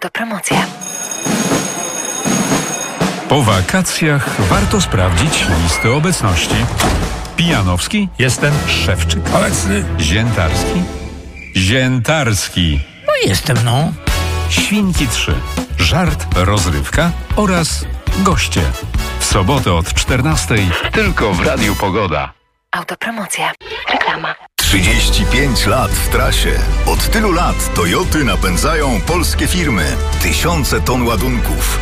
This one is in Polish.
Autopromocja. Po wakacjach warto sprawdzić listę obecności. Pijanowski? Jestem. Szewczyk? Obecny. Ziętarski? Ziętarski. No jestem, no. Świnki 3. Żart, rozrywka oraz goście. W sobotę od 14:00 tylko w Radiu Pogoda. Autopromocja. Reklama. 35 lat w trasie. Od tylu lat Toyoty napędzają polskie firmy. Tysiące ton ładunków.